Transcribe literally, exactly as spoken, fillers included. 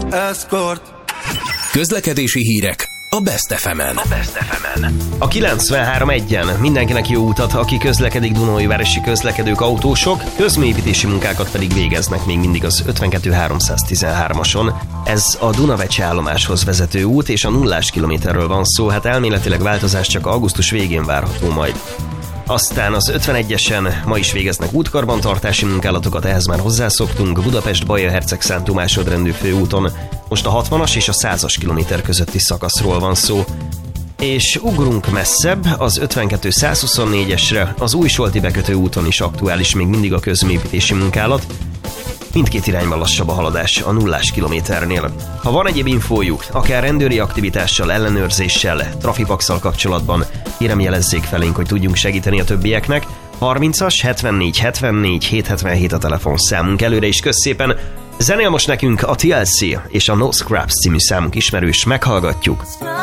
Escort. Közlekedési hírek a Best ef emen. A Best ef emen. A kilencvenhárom egyen mindenkinek jó utat, aki közlekedik, Dunaújvárosi közlekedők, autósok, közműépítési munkákat pedig végeznek még mindig az ötvenkettő háromszáztizenhármason. Ez a Dunavecsi állomáshoz vezető út, és a nullás kilométerről van szó, hát elméletileg változás csak augusztus végén várható majd. Aztán az ötvenegyesen ma is végeznek útkarbantartási munkálatokat, ehhez már hozzászoktunk, Budapest-Baja-Herceg-Szent Tomás-Sodrendű főúton. Most a hatvanas és a százas kilométer közötti szakaszról van szó. És ugrunk messzebb, az ötvenkettő százhuszonnégyesre, az Újsolti bekötő úton is aktuális még mindig a közműépítési munkálat. Mindkét irányban lassabb a haladás a nullás kilométernél. Ha van egyéb infójuk, akár rendőri aktivitással, ellenőrzéssel, trafipaxal kapcsolatban, kérem jelezzék felénk, hogy tudjunk segíteni a többieknek. harmincas hetvennégy hetvennégy hétszázhetvenhét a telefonszámunk. Előre is kösz szépen. Zenél most nekünk a té el cé és a No Scraps című számunk ismerős, meghallgatjuk.